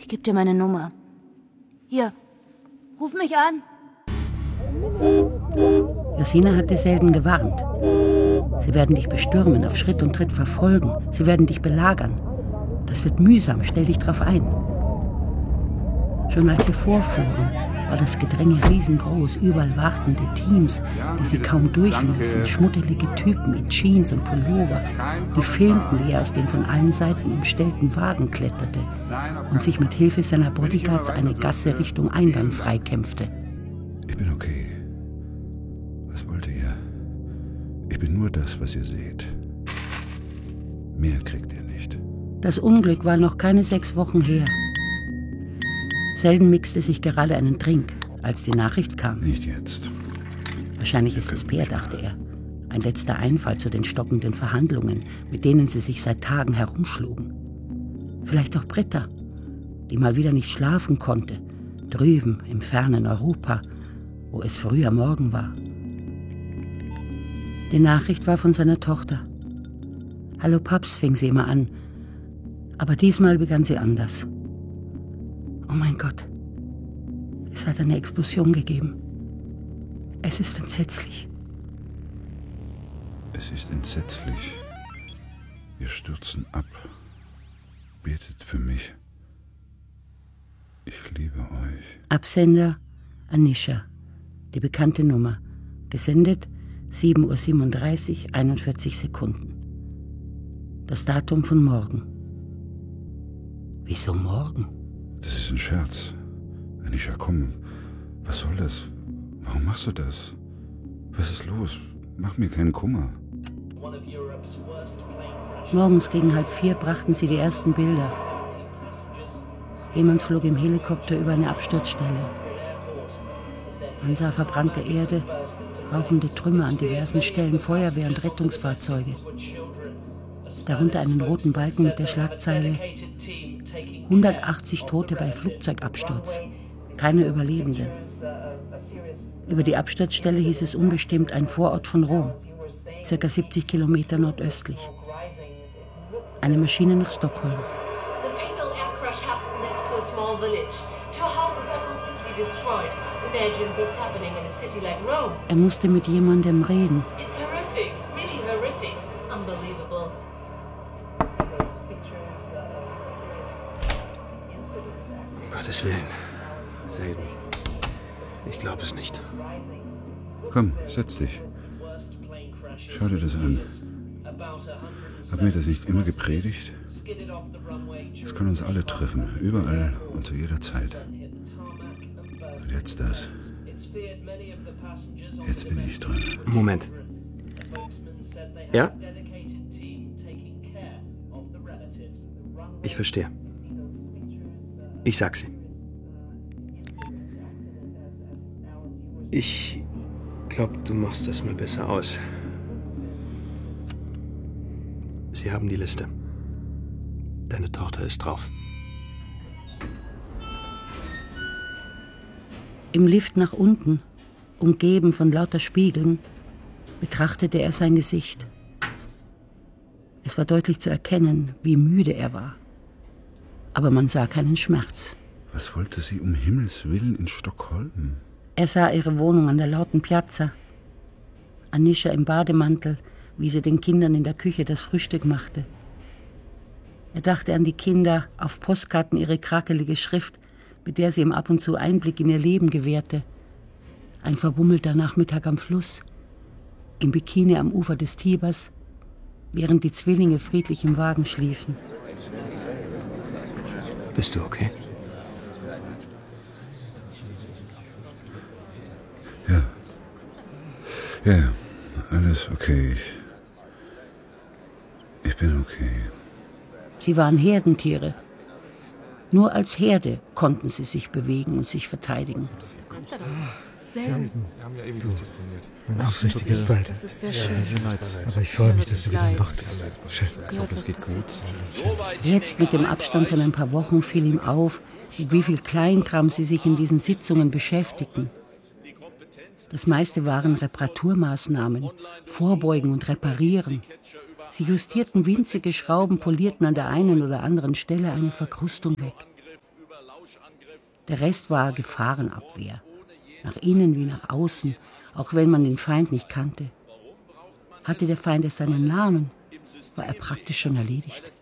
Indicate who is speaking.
Speaker 1: Ich gebe dir meine Nummer. Hier, ruf mich an.
Speaker 2: Josina hatte Selden gewarnt. Sie werden dich bestürmen, auf Schritt und Tritt verfolgen. Sie werden dich belagern. Das wird mühsam, stell dich drauf ein. Schon als sie vorfuhren, war das Gedränge riesengroß, überall wartende Teams, die sie kaum durchließen, schmuddelige Typen in Jeans und Pullover, die filmten, wie er aus dem von allen Seiten umstellten Wagen kletterte und sich mit Hilfe seiner Bodyguards eine Gasse Richtung Eingang freikämpfte.
Speaker 3: Ich bin okay. Was wollt ihr? Ich bin nur das, was ihr seht. Mehr kriegt ihr nicht.
Speaker 2: Das Unglück war noch keine 6 Wochen her. Selden mixte sich gerade einen Drink, als die Nachricht kam.
Speaker 3: Nicht jetzt.
Speaker 2: Wahrscheinlich ist es Peer, dachte er. Ein letzter Einfall zu den stockenden Verhandlungen, mit denen sie sich seit Tagen herumschlugen. Vielleicht auch Britta, die mal wieder nicht schlafen konnte, drüben im fernen Europa, wo es früher Morgen war. Die Nachricht war von seiner Tochter. »Hallo Paps«, fing sie immer an. Aber diesmal begann sie anders. »Oh mein Gott, es hat eine Explosion gegeben. Es ist entsetzlich.«
Speaker 3: Es ist entsetzlich. Wir stürzen ab. Betet für mich. Ich liebe euch.
Speaker 2: Absender Anisha, die bekannte Nummer. Gesendet 7:37 Uhr, 41 Sekunden. Das Datum von morgen. Wieso morgen?
Speaker 3: Das ist ein Scherz. Anisha, komm. Was soll das? Warum machst du das? Was ist los? Mach mir keinen Kummer.
Speaker 2: Morgens gegen 3:30 brachten sie die ersten Bilder. Jemand flog im Helikopter über eine Absturzstelle. Man sah verbrannte Erde, rauchende Trümmer an diversen Stellen, Feuerwehr und Rettungsfahrzeuge. Darunter einen roten Balken mit der Schlagzeile: 180 Tote bei Flugzeugabsturz. Keine Überlebenden. Über die Absturzstelle hieß es unbestimmt ein Vorort von Rom, ca. 70 Kilometer nordöstlich. Eine Maschine nach Stockholm. Er musste mit jemandem reden.
Speaker 4: Um Gottes Willen. Selden. Ich glaube es nicht.
Speaker 3: Komm, setz dich. Schau dir das an. Hab mir das nicht immer gepredigt? Es kann uns alle treffen, überall und zu jeder Zeit. Und jetzt das. Jetzt bin ich dran.
Speaker 4: Moment. Ja? Ich verstehe. Ich sag's ihm. Ich glaube, du machst das mal besser aus. Sie haben die Liste. Deine Tochter ist drauf.
Speaker 2: Im Lift nach unten, umgeben von lauter Spiegeln, betrachtete er sein Gesicht. Es war deutlich zu erkennen, wie müde er war. Aber man sah keinen Schmerz.
Speaker 3: Was wollte sie um Himmels Willen in Stockholm?
Speaker 2: Er sah ihre Wohnung an der lauten Piazza. Anisha im Bademantel, wie sie den Kindern in der Küche das Frühstück machte. Er dachte an die Kinder, auf Postkarten ihre krakelige Schrift, mit der sie ihm ab und zu Einblick in ihr Leben gewährte. Ein verbummelter Nachmittag am Fluss, im Bikini am Ufer des Tibers, während die Zwillinge friedlich im Wagen schliefen.
Speaker 4: Bist du okay?
Speaker 3: Ja, alles okay. Ich bin okay.
Speaker 2: Sie waren Herdentiere. Nur als Herde konnten sie sich bewegen und sich verteidigen.
Speaker 5: Selden. Das ist richtig bald. Das ist sehr schön. Aber ich freue mich, dass du wieder wach bist. Schön.
Speaker 6: Ich hoffe, es geht gut.
Speaker 2: Jetzt mit dem Abstand von ein paar Wochen fiel ihm auf, mit wie viel Kleinkram sie sich in diesen Sitzungen beschäftigten. Das meiste waren Reparaturmaßnahmen, Vorbeugen und Reparieren. Sie justierten winzige Schrauben, polierten an der einen oder anderen Stelle eine Verkrustung weg. Der Rest war Gefahrenabwehr. Nach innen wie nach außen, auch wenn man den Feind nicht kannte. Hatte der Feind erst seinen Namen, war er praktisch schon erledigt.